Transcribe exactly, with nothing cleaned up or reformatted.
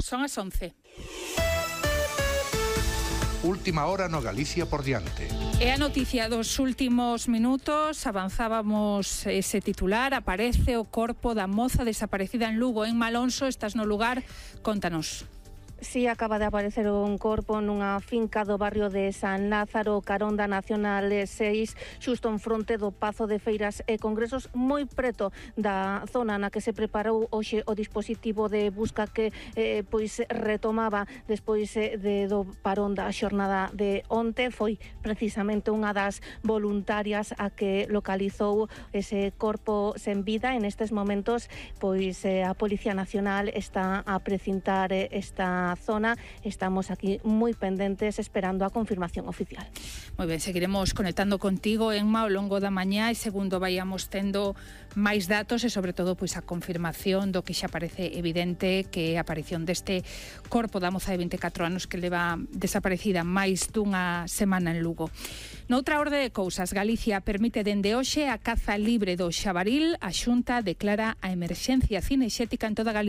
Son as once. Última hora no Galicia por diante. E a noticia dos últimos minutos, avanzábamos ese titular, aparece o corpo da moza desaparecida en Lugo, en Malonso. Estás no lugar, contanos. Si acaba de aparecer un corpo nunha finca do barrio de San Lázaro, carón da Nacional seis, xusto en fronte do Pazo de Feiras e Congresos, moi preto da zona na que se preparou hoxe o dispositivo de busca que eh, pois retomaba despois eh, de do parón da xornada de onte. Foi precisamente unha das voluntarias a que localizou ese corpo sen vida. En estes momentos pois eh, a Policía Nacional está a precintar eh, esta zona. Estamos aquí moi pendentes esperando a confirmación oficial. Moi ben, seguiremos conectando contigo, Emma, ao longo da mañá, e segundo vayamos tendo máis datos e sobre todo pois a confirmación do que xa parece evidente, que a aparición deste corpo da moza de vinte e catro anos que leva desaparecida máis dunha semana en Lugo. Noutra orde de cousas, Galicia permite dende hoxe a caza libre do xabaril. A Xunta declara a emerxencia cinexética en toda Galicia.